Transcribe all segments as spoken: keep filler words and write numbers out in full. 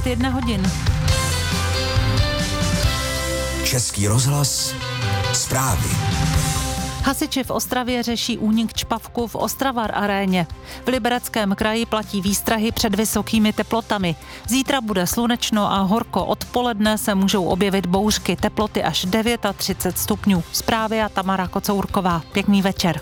dvacet jedna hodin. Český rozhlas, zprávy. Hasiči v Ostravě řeší únik čpavku v Ostravar aréně. V Libereckém kraji platí výstrahy před vysokými teplotami. Zítra bude slunečno a horko. Odpoledne se můžou objevit bouřky, teploty až třicet devět stupňů. Zprávy a Tamara Kocourková. Pěkný večer.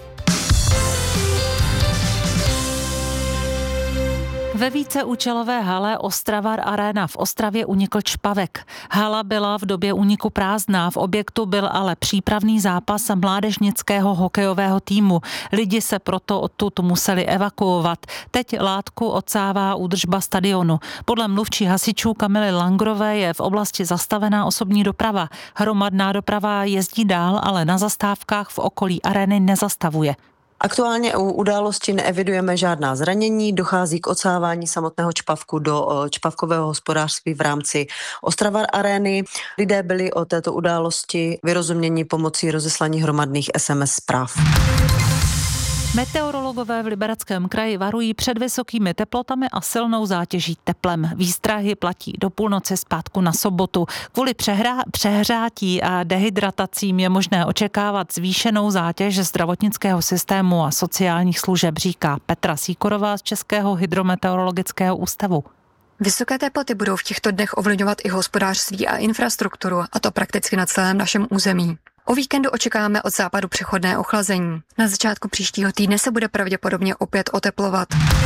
Ve víceúčelové hale Ostravar Arena v Ostravě unikl čpavek. Hala byla v době úniku prázdná, v objektu byl ale přípravný zápas mládežnického hokejového týmu. Lidi se proto odtud museli evakuovat. Teď látku odsává údržba stadionu. Podle mluvčí hasičů Kamily Langrové je v oblasti zastavená osobní doprava. Hromadná doprava jezdí dál, ale na zastávkách v okolí arény nezastavuje. Aktuálně u události neevidujeme žádná zranění, dochází k odsávání samotného čpavku do čpavkového hospodářství v rámci Ostravar arény. Lidé byli o této události vyrozuměni pomocí rozeslání hromadných es em es zpráv. Meteorologové v Libereckém kraji varují před vysokými teplotami a silnou zátěží teplem. Výstrahy platí do půlnoci zpátku na sobotu. Kvůli přehrá- přehřátí a dehydratacím je možné očekávat zvýšenou zátěž zdravotnického systému a sociálních služeb, říká Petra Sýkorová z Českého hydrometeorologického ústavu. Vysoké teploty budou v těchto dnech ovlivňovat i hospodářství a infrastrukturu, a to prakticky na celém našem území. O víkendu očekáváme od západu přechodné ochlazení. Na začátku příštího týdne se bude pravděpodobně opět oteplovat.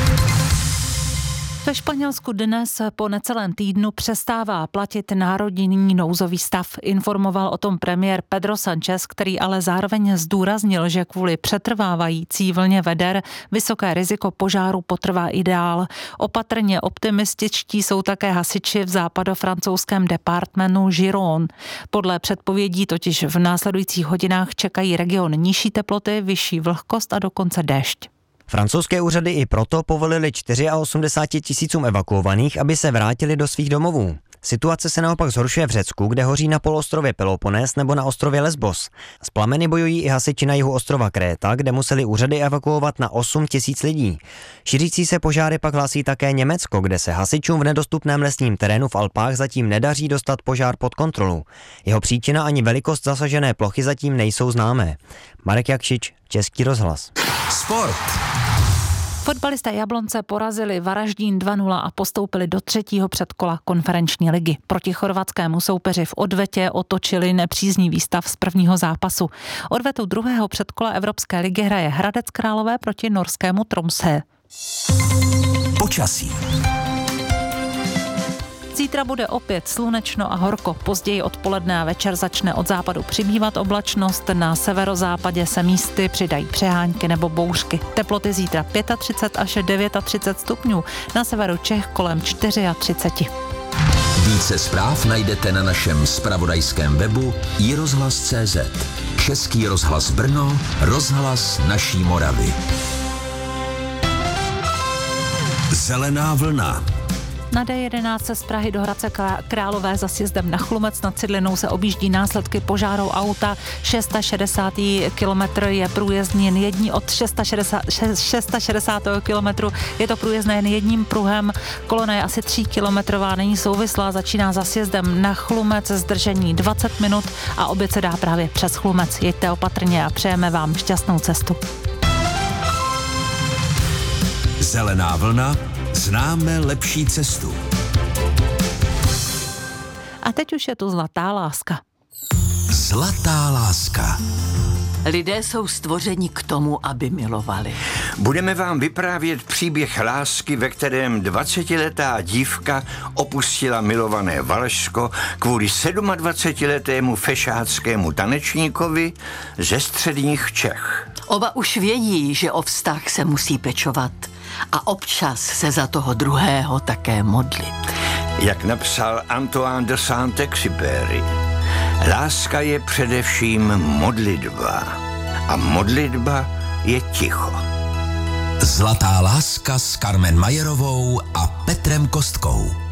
Ve Španělsku dnes po necelém týdnu přestává platit národní nouzový stav. Informoval o tom premiér Pedro Sánchez, který ale zároveň zdůraznil, že kvůli přetrvávající vlně veder vysoké riziko požáru potrvá i dál. Opatrně optimističtí jsou také hasiči v západofrancouzském departmanu Giron. Podle předpovědí totiž v následujících hodinách čekají region nižší teploty, vyšší vlhkost a dokonce déšť. Francouzské úřady i proto povolili osmdesát čtyři tisícům evakuovaných, aby se vrátili do svých domovů. Situace se naopak zhoršuje v Řecku, kde hoří na poloostrově Peloponés nebo na ostrově Lesbos. S plameny bojují i hasiči na jihu ostrova Kréta, kde museli úřady evakuovat na osm tisíc lidí. Šířící se požáry pak hlásí také Německo, kde se hasičům v nedostupném lesním terénu v Alpách zatím nedaří dostat požár pod kontrolu. Jeho příčina ani velikost zasažené plochy zatím nejsou známé. Marek Jakšič, Český rozhlas. Sport. Fotbalisté Jablonce porazili Varaždín dva nula a postoupili do třetího předkola konferenční ligy. Proti chorvatskému soupeři v odvetě otočili nepříznivý stav z prvního zápasu. Odvetu druhého předkola Evropské ligy hraje Hradec Králové proti norskému Tromsø. Počasí. Zítra bude opět slunečno a horko. Později odpoledne a večer začne od západu přibývat oblačnost. Na severozápadě se místy přidají přehánky nebo bouřky. Teploty zítra třicet pět až třicet devět stupňů. Na severu Čech kolem třicet čtyři. Více zpráv najdete na našem zpravodajském webu i rozhlas tečka cé zet. Český rozhlas Brno, rozhlas naší Moravy. Zelená vlna. Na dé jedenáct se z Prahy do Hradce Králové za sjezdem na Chlumec nad Cidlinou se objíždí následky požáru auta. šedesátý kilometr je průjezdný jen jedním od šedesátého kilometru. Je to průjezdné jen jedním pruhem. Kolona je asi tří kilometrová, není souvislá, začíná za sjezdem na Chlumec, zdržení dvacet minut a oběd se dá právě přes Chlumec. Jeďte opatrně a přejeme vám šťastnou cestu. Zelená vlna. Známe lepší cestu. A teď už je tu zlatá láska. Zlatá láska. Lidé jsou stvořeni k tomu, aby milovali. Budeme vám vyprávět příběh lásky, ve kterém dvacetiletá dívka opustila milované Valašsko kvůli sedmadvacetiletému fešáckému tanečníkovi ze středních Čech. Oba už vědí, že o vztah se musí pečovat a občas se za toho druhého také modlit. Jak napsal Antoine de Saint-Exupéry, láska je především modlitba a modlitba je ticho. Zlatá láska s Carmen Majerovou a Petrem Kostkou.